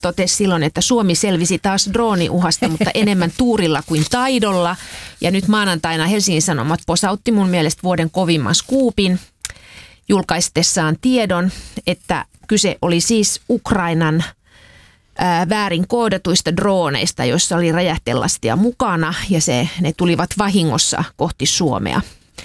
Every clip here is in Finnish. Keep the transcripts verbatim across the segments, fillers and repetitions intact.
totesi silloin, että Suomi selvisi taas drooniuhasta, mutta enemmän tuurilla kuin taidolla. Ja nyt maanantaina Helsingin Sanomat posautti mun mielestä vuoden kovimman skuupin julkaistessaan tiedon, että kyse oli siis Ukrainan ää, väärin koodatuista drooneista, joissa oli räjähtelastia mukana ja se, ne tulivat vahingossa kohti Suomea.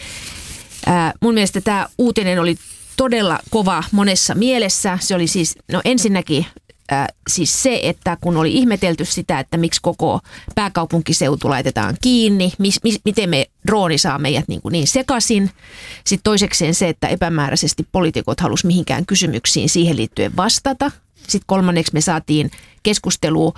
Ää, mun mielestä tämä uutinen oli todella kova monessa mielessä. Se oli siis, no ensinnäkin äh, siis se, että kun oli ihmetelty sitä, että miksi koko pääkaupunkiseutu laitetaan kiinni, mis, mis, miten me drooni saa meidät niin, kuin niin sekaisin. Sitten toisekseen se, että epämääräisesti poliitikot halusi mihinkään kysymyksiin siihen liittyen vastata. Sitten kolmanneksi me saatiin keskustelua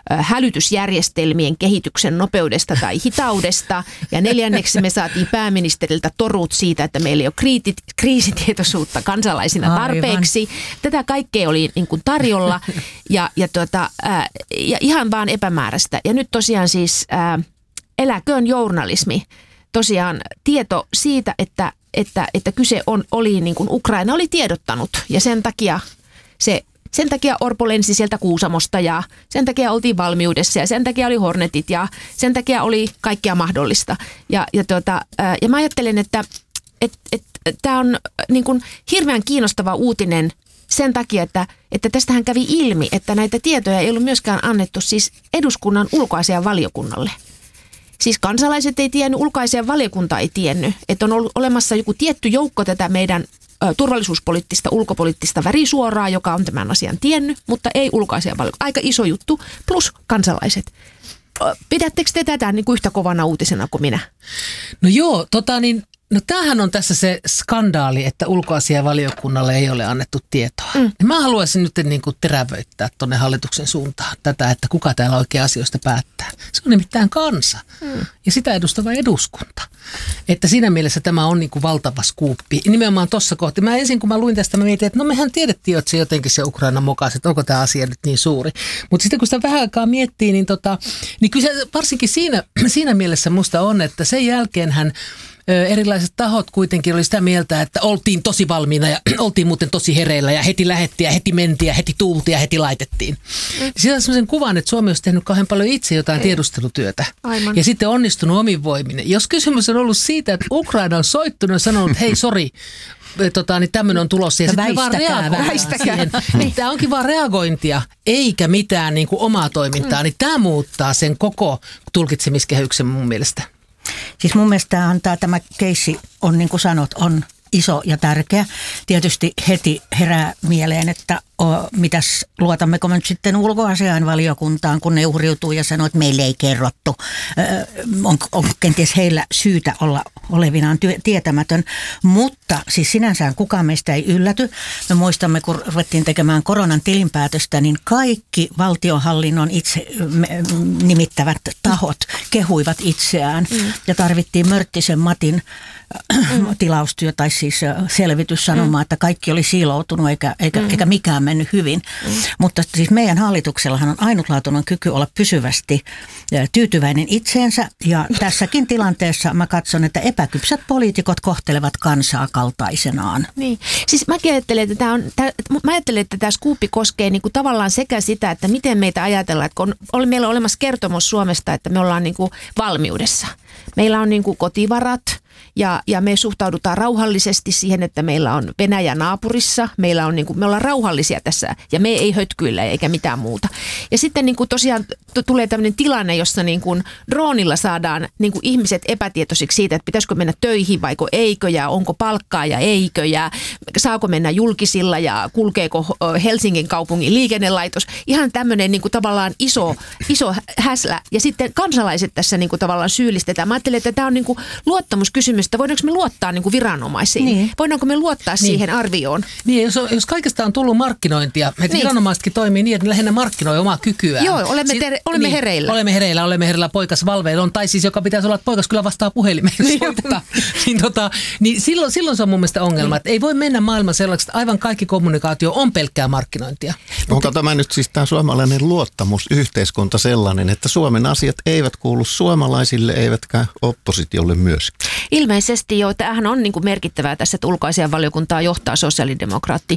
hälytysjärjestelmien kehityksen nopeudesta tai hitaudesta. Ja neljänneksi me saatiin pääministeriltä torut siitä, että meillä ei ole kriitit, kriisitietoisuutta kansalaisina tarpeeksi. Aivan. Tätä kaikkea oli niin kuin tarjolla ja, ja, tuota, ää, ja ihan vaan epämääräistä. Ja nyt tosiaan siis ää, eläköön journalismi. Tosiaan tieto siitä, että, että, että kyse on, oli niin kuin Ukraina oli tiedottanut ja sen takia se Sen takia Orpo lensi sieltä Kuusamosta ja sen takia oltiin valmiudessa ja sen takia oli Hornetit ja sen takia oli kaikkea mahdollista. Ja, ja, tuota, ja mä ajattelen, että et, et, tämä on niin kuin hirveän kiinnostava uutinen sen takia, että, että tästähän kävi ilmi, että näitä tietoja ei ollut myöskään annettu siis eduskunnan ulkoasiainvaliokunnalle. Siis kansalaiset ei tiennyt, ulkoasiainvaliokunta ei tiennyt, että on ollut olemassa joku tietty joukko tätä meidän turvallisuuspoliittista, ulkopoliittista värisuoraa, joka on tämän asian tiennyt, mutta ei ulkoasiainvaliokunta. Aika iso juttu, plus kansalaiset. Pidättekö te tätä niin kuin yhtä kovana uutisena kuin minä? No joo, tota niin, no tämähän on tässä se skandaali, että ulkoasiainvaliokunnalle ei ole annettu tietoa. Mm. Mä haluaisin nyt niin kuin terävöittää tuonne hallituksen suuntaan tätä, että kuka täällä oikein asioista päättää. Se on nimittäin kansa mm. ja sitä edustava eduskunta. Että siinä mielessä tämä on niin kuin valtava skuuppi. Nimenomaan tuossa kohti. Mä ensin kun mä luin tästä, mä mietin, että no mehän tiedettiin, että se jotenkin se Ukrainan mukaan, että onko tämä asia nyt niin suuri. Mutta sitten kun sitä vähän aikaa miettii, niin, tota, niin kyllä se varsinkin siinä, siinä mielessä musta on, että sen jälkeen hän erilaiset tahot kuitenkin oli sitä mieltä, että oltiin tosi valmiina ja oltiin muuten tosi hereillä ja heti lähettiin ja heti mentiin ja heti tultiin ja heti laitettiin. Mm. Siitä on sellaisen kuvan, että Suomi olisi tehnyt kauhean paljon itse jotain Ei. tiedustelutyötä Aivan. ja sitten onnistunut omin voimin. Jos kysymys on ollut siitä, että Ukraina on soittunut ja sanonut, että hei sori, Tota, niin tämmöinen on tulossa ja sitten vaan reagoidaan. Niin, tämä onkin vaan reagointia eikä mitään niin kuin omaa toimintaa, mm. niin tämä muuttaa sen koko tulkitsemiskehyksen mun mielestä. Siis mun mielestä antaa tämä keissi on niin kuin sanot, on iso ja tärkeä. Tietysti heti herää mieleen, että o, mitäs luotammeko me nyt sitten ulkoasiainvaliokuntaan, kun ne uhriutuu ja sanoo, että meille ei kerrottu. Ö, on, on kenties heillä syytä olla olevinaan työ, tietämätön, mutta siis sinänsä kukaan meistä ei ylläty. Me muistamme, kun ruvettiin tekemään koronan tilinpäätöstä, niin kaikki valtionhallinnon itse nimittävät tahot kehuivat itseään mm. ja tarvittiin Mörttisen Matin mm. tilaustyö tai siis selvitys sanomaan, mm. että kaikki oli siiloutunut eikä, eikä, mm. eikä mikään mennyt hyvin. Mm. Mutta siis meidän hallituksellahan on ainutlaatuinen kyky olla pysyvästi tyytyväinen itseensä ja tässäkin tilanteessa mä katson, että epäkypsät poliitikot kohtelevat kansaa kaltaisenaan. Niin. Siis mäkin ajattelen, että tämä on, tää, mä ajattelen, että tämä skuuppi koskee niinku tavallaan sekä sitä, että miten meitä ajatellaan, että kun on, meillä on olemassa kertomus Suomesta, että me ollaan niinku valmiudessa. Meillä on niinku kotivarat. Ja, ja me suhtaudutaan rauhallisesti siihen, että meillä on Venäjä naapurissa. Meillä on, niin kuin, me ollaan rauhallisia tässä ja me ei hötkyillä eikä mitään muuta. Ja sitten niin kuin tosiaan t- tulee tämmöinen tilanne, jossa niin kuin droonilla saadaan niin kuin ihmiset epätietoisiksi siitä, että pitäisikö mennä töihin vaiko eikö ja onko palkkaa ja eikö ja saako mennä julkisilla ja kulkeeko Helsingin kaupungin liikennelaitos. Ihan tämmöinen niin kuin tavallaan iso, iso häslä ja sitten kansalaiset tässä niin kuin tavallaan syyllistetään. Mä ajattelen, että tämä on niin kuin luottamuskysymys. Että voidaanko me luottaa niin kuin viranomaisiin? Niin. Voidaanko me luottaa niin. siihen arvioon? Niin, jos, jos kaikesta on tullut markkinointia, että niin. viranomaisetkin toimii niin, että ne lähinnä markkinoi omaa kykyään. Joo, olemme, ter- si- olemme niin, hereillä. Olemme hereillä, olemme hereillä, poikas valveilla on, tai siis joka pitäisi olla, että poikas kyllä vastaa puhelimeen. Niin, niin, tota, niin silloin, silloin se on mun mielestä ongelma, niin. että ei voi mennä maailman sellaiseksi, että aivan kaikki kommunikaatio on pelkkää markkinointia. Onko Mutta, tämä nyt siis tämä suomalainen luottamusyhteiskunta sellainen, että Suomen asiat eivät kuulu suomalaisille, eivätkä oppositiolle myöskään? Ilmeisesti jo. Tämähän on niin kuin merkittävää tässä, että ulkoasiainvaliokuntaa johtaa sosiaalidemokraatti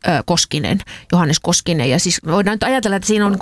Koskinen, Johannes Koskinen. Ja siis voidaan nyt ajatella, että siinä on